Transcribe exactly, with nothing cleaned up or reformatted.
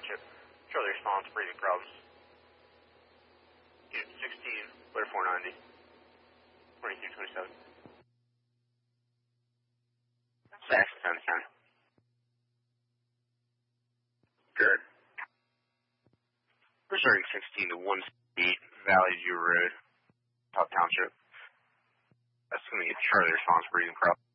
Township. Charlie response, breathing problems. Unit sixteen, Blair four ninety. twenty-two twenty-seven. Saxon County County. Good. We're starting sixteen to one eight, Valley View Road, Top Township. That's going to get Charlie response, breathing problems.